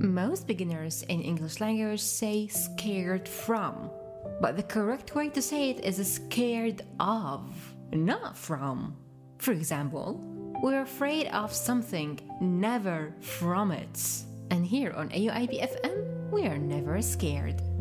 Most beginners in English language say scared from, but the correct way to say it is scared of, not from. For example, we're afraid of something, never from it. And here on AUIB FM, we are never scared.